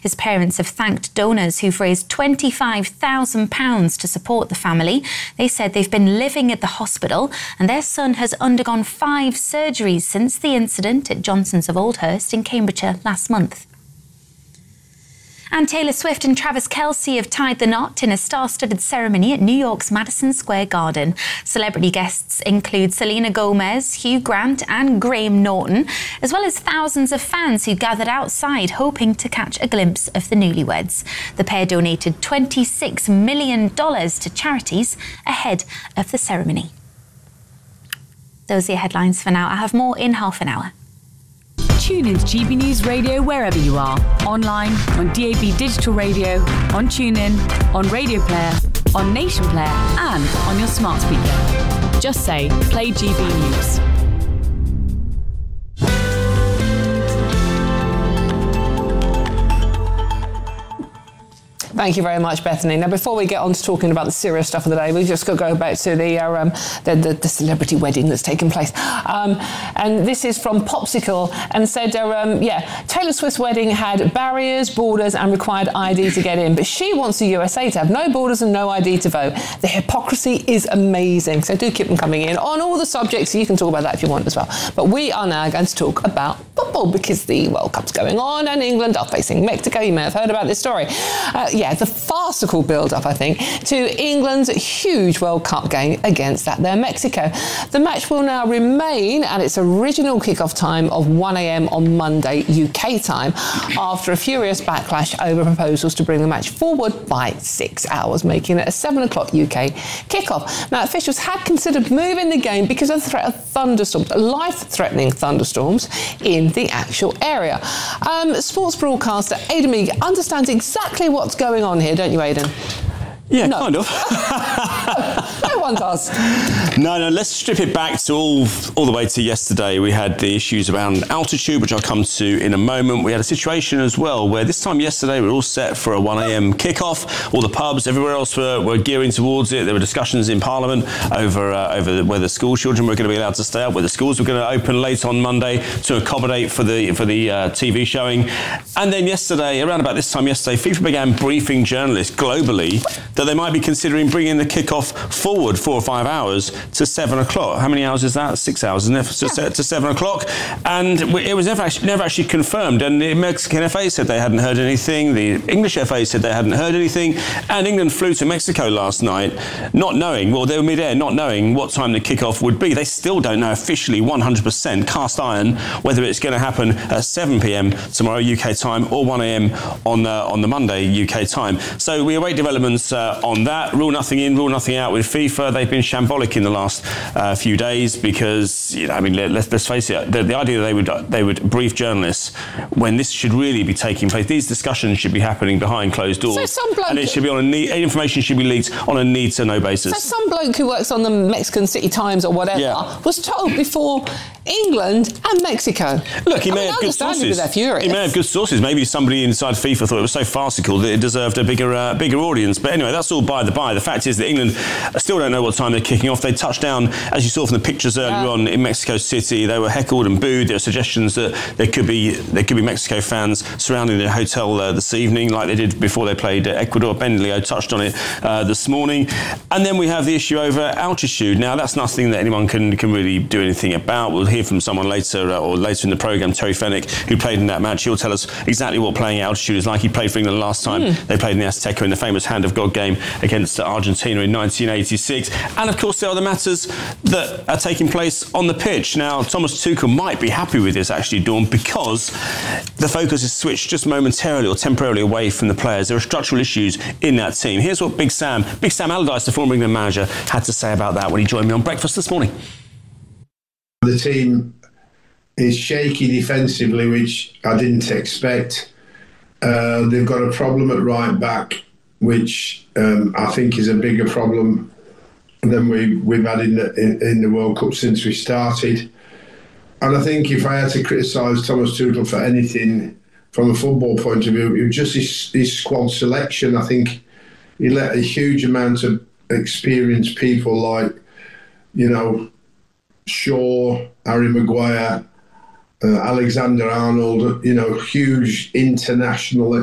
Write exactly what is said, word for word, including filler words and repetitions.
His parents have thanked donors who've raised twenty-five thousand pounds to support the family. They said they've been living at the hospital and their son has undergone five surgeries since the incident at Johnson's of Oldhurst in Cambridgeshire last month. And Taylor Swift and Travis Kelce have tied the knot in a star-studded ceremony at New York's Madison Square Garden. Celebrity guests include Selena Gomez, Hugh Grant and Graham Norton, as well as thousands of fans who gathered outside hoping to catch a glimpse of the newlyweds. The pair donated twenty-six million dollars to charities ahead of the ceremony. Those are your headlines for now. I have more in half an hour. Tune in to G B News Radio wherever you are. Online, on D A B Digital Radio, on TuneIn, on Radio Player, on Nation Player and on your smart speaker. Just say, play G B News. Thank you very much, Bethany. Now, before we get on to talking about the serious stuff of the day, we've just got to go back to the uh, um, the, the, the celebrity wedding that's taken place. Um, and this is from Popsicle and said, uh, um, yeah, Taylor Swift's wedding had barriers, borders and required I D to get in, but she wants the U S A to have no borders and no I D to vote. The hypocrisy is amazing. So do keep them coming in on all the subjects. You can talk about that if you want as well. But we are now going to talk about football because the World Cup's going on and England are facing Mexico. You may have heard about this story. Uh, yeah, the farcical build-up, I think, to England's huge World Cup game against that there Mexico. The match will now remain at its original kick-off time of one a.m. on Monday U K time after a furious backlash over proposals to bring the match forward by six hours, making it a seven o'clock U K kick-off. Now, officials had considered moving the game because of the threat of thunderstorms, life-threatening thunderstorms in the actual area. Um, sports broadcaster Aidan Meager understands exactly what's going on here, don't you, Aidan? Yeah, no. kind of. No one does. No, no, let's strip it back to all all the way to yesterday. We had the issues around altitude, which I'll come to in a moment. We had a situation as well where this time yesterday we were all set for a one a.m. kickoff. All the pubs, everywhere else were, were gearing towards it. There were discussions in Parliament over uh, over whether school children were going to be allowed to stay up, whether schools were going to open late on Monday to accommodate for the for the uh, T V showing. And then yesterday, around about this time yesterday, FIFA began briefing journalists globally that they might be considering bringing the kickoff forward four or five hours to seven o'clock. How many hours is that? Six hours, isn't it? To, yeah. to seven o'clock. And it was never actually, never actually confirmed. And the Mexican F A said they hadn't heard anything. The English F A said they hadn't heard anything. And England flew to Mexico last night, not knowing, well, they were mid-air, not knowing what time the kickoff would be. They still don't know officially one hundred percent cast iron whether it's going to happen at seven p.m. tomorrow U K time or one a.m. on uh, on the Monday U K time. So we await developments uh, on that. Rule nothing in, rule nothing out with FIFA. They've been shambolic in the last uh, few days because, you know, I mean, let, let's, let's face it, the, the idea that they would they would brief journalists when this should really be taking place, these discussions should be happening behind closed doors. So some bloke, and it should be on a need, information should be leaked on a need-to-know basis. So some bloke who works on the Mexican City Times or whatever yeah. was told before England and Mexico. Look, he I may mean, have good sources. They're furious. He may have good sources. Maybe somebody inside FIFA thought it was so farcical that it deserved a bigger uh, bigger audience. But anyway, that's all by the by. The fact is that England still don't know what time they're kicking off. They touched down, as you saw from the pictures earlier yeah. on, in Mexico City. They were heckled and booed. There were suggestions that there could be there could be Mexico fans surrounding the hotel uh, this evening, like they did before they played uh, Ecuador. Ben Leo touched on it uh, this morning. And then we have the issue over altitude. Now, that's nothing that anyone can can really do anything about. We'll hear from someone later uh, or later in the programme, Terry Fenwick, who played in that match. He'll tell us exactly what playing at altitude is like. He played for England last time mm. they played in the Azteca in the famous Hand of God game against Argentina in nineteen eighty-six. And of course, there are the matters that are taking place on the pitch. Now, Thomas Tuchel might be happy with this, actually, Dawn, because the focus is switched just momentarily or temporarily away from the players. There are structural issues in that team. Here's what Big Sam, Big Sam Allardyce, the former England manager, had to say about that when he joined me on Breakfast this morning. The team is shaky defensively, which I didn't expect. Uh, they've got a problem at right back, which um, I think is a bigger problem than we, we've had in the, in, in the World Cup since we started. And I think if I had to criticise Thomas Tuchel for anything from a football point of view, it was just his, his squad selection. I think he let a huge amount of experienced people like, you know, Shaw, Harry Maguire, uh, Alexander-Arnold, you know, huge international